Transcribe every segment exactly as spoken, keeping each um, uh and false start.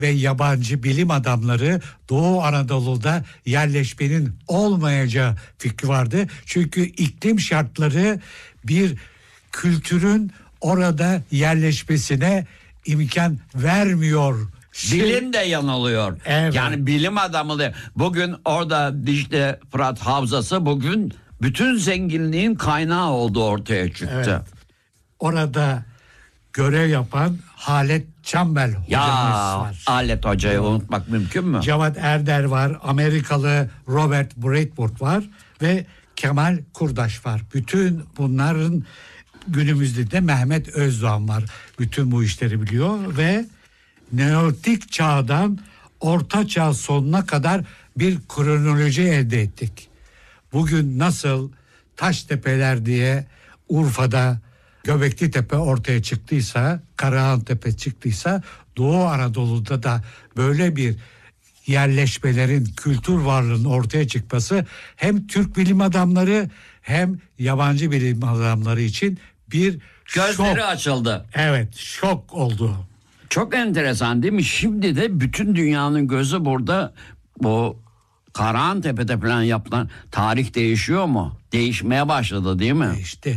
ve yabancı bilim adamları Doğu Anadolu'da yerleşmenin olmayacağı fikri vardı. Çünkü iklim şartları bir kültürün orada yerleşmesine imkan vermiyor. Bilim de yanılıyor. Evet. Yani bilim adamı da bugün orada Dicle Fırat Havzası bugün bütün zenginliğin kaynağı oldu, ortaya çıktı. Evet. Orada görev yapan Halet Çambel hocamız Ya var. Halet Hoca'yı evet. unutmak mümkün mü? Cevat Erder var, Amerikalı Robert Bradford var ve Kemal Kurdaş var. Bütün bunların günümüzde de Mehmet Özdoğan var. Bütün bu işleri biliyor ve Neolitik çağdan Orta Çağ sonuna kadar bir kronoloji elde ettik. Bugün nasıl Taştepeler diye Urfa'da Göbekli Tepe ortaya çıktıysa, Karahan Tepe çıktıysa, Doğu Anadolu'da da böyle bir yerleşmelerin, kültür varlığının ortaya çıkması hem Türk bilim adamları hem yabancı bilim adamları için bir gözleri şok. açıldı. Evet, şok oldu. Çok enteresan değil mi? Şimdi de bütün dünyanın gözü burada. Bu Karahantepe'de falan yapılan tarih değişiyor mu? Değişmeye başladı değil mi? İşte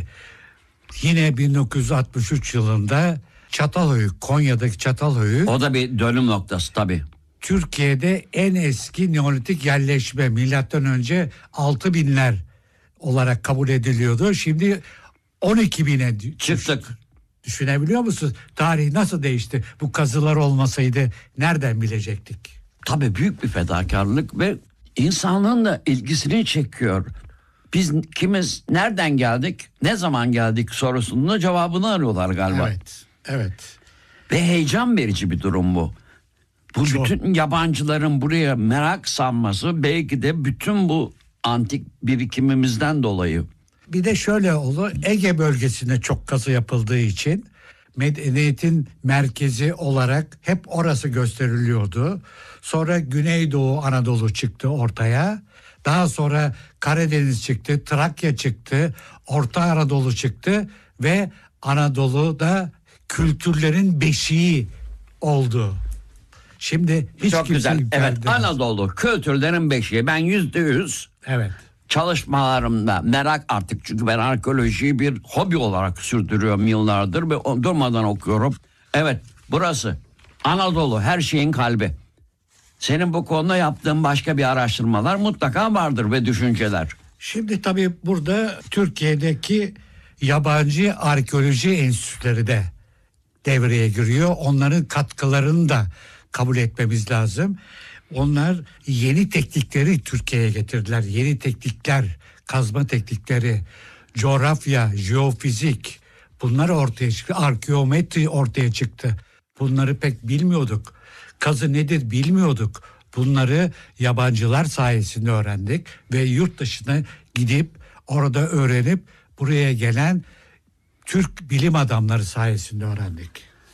yine bin dokuz yüz altmış üç yılında Çatalhöyük, Konya'daki Çatalhöyük. O da bir dönüm noktası tabii. Türkiye'de en eski Neolitik yerleşme, milattan önce altı binler olarak kabul ediliyordu. Şimdi on iki bine çıktık. Düşünebiliyor musunuz? Tarih nasıl değişti? Bu kazılar olmasaydı nereden bilecektik? Tabii büyük bir fedakarlık ve insanlığın da ilgisini çekiyor. Biz kimiz, nereden geldik, ne zaman geldik sorusunun cevabını arıyorlar galiba. Evet, evet. Ve heyecan verici bir durum bu. Bu Çok. Bütün yabancıların buraya merak salması belki de bütün bu antik birikimimizden dolayı. Bir de şöyle oldu, Ege bölgesinde çok kazı yapıldığı için medeniyetin merkezi olarak hep orası gösteriliyordu. Sonra Güneydoğu Anadolu çıktı ortaya. Daha sonra Karadeniz çıktı, Trakya çıktı, Orta Anadolu çıktı ve Anadolu'da kültürlerin beşiği oldu. Şimdi hiç çok güzel. Evet, edemez. Anadolu kültürlerin beşiği. Ben yüzde yüz evet. çalışmalarımda merak artık, çünkü ben arkeolojiyi bir hobi olarak sürdürüyorum yıllardır ve durmadan okuyorum. Evet, burası Anadolu, her şeyin kalbi. Senin bu konuda yaptığın başka bir araştırmalar mutlaka vardır ve düşünceler. Şimdi tabii burada Türkiye'deki yabancı arkeoloji enstitüleri de devreye giriyor. Onların katkılarını da kabul etmemiz lazım. Onlar yeni teknikleri Türkiye'ye getirdiler. Yeni teknikler, kazma teknikleri, coğrafya, jeofizik, bunlar ortaya çıktı. Arkeometri ortaya çıktı. Bunları pek bilmiyorduk. Kazı nedir bilmiyorduk. Bunları yabancılar sayesinde öğrendik ve yurt dışına gidip orada öğrenip buraya gelen Türk bilim adamları sayesinde öğrendik.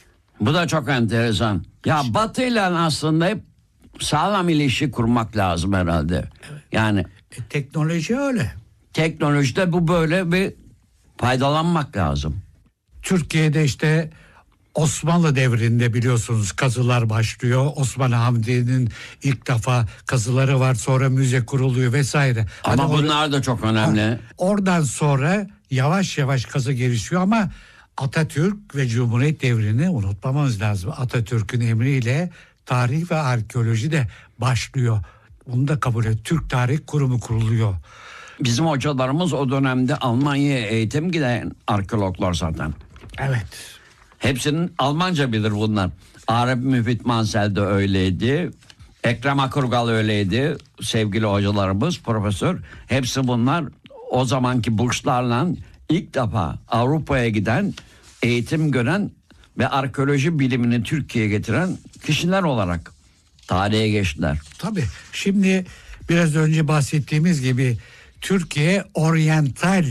Bu da çok enteresan. Ya Batı ile aslında hep sağlam ilişki kurmak lazım herhalde. Evet. Yani e, teknoloji öyle. Teknolojide bu böyle bir faydalanmak lazım. Türkiye'de işte Osmanlı devrinde biliyorsunuz kazılar başlıyor. Osman Hamdi'nin ilk defa kazıları var, sonra müze kuruluyor vesaire. Ama hani bunlar or- da çok önemli. Oradan sonra yavaş yavaş kazı gelişiyor ama Atatürk ve Cumhuriyet devrini unutmamamız lazım. Atatürk'ün emriyle tarih ve arkeoloji de başlıyor. Bunu da kabul et. Türk Tarih Kurumu kuruluyor. Bizim hocalarımız o dönemde Almanya'ya eğitim giden arkeologlar zaten. Evet. Hepsinin Almanca bilir bunlar. Arif Müfit Mansel de öyleydi. Ekrem Akurgal öyleydi. Sevgili hocalarımız, profesör. Hepsi bunlar o zamanki burslarla ilk defa Avrupa'ya giden, eğitim gören ve arkeoloji bilimini Türkiye'ye getiren kişiler olarak tarihe geçtiler. Tabii. Şimdi biraz önce bahsettiğimiz gibi Türkiye oryantal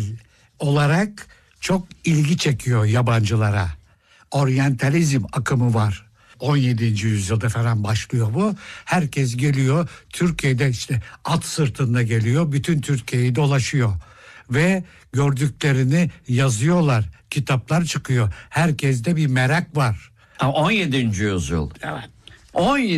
olarak çok ilgi çekiyor yabancılara. Oryantalizm akımı var. on yedinci yüzyılda falan başlıyor bu. Herkes geliyor. Türkiye'de işte at sırtında geliyor. Bütün Türkiye'yi dolaşıyor. Ve gördüklerini yazıyorlar. Kitaplar çıkıyor. Herkeste bir merak var. on yedinci yüzyıl. Evet. on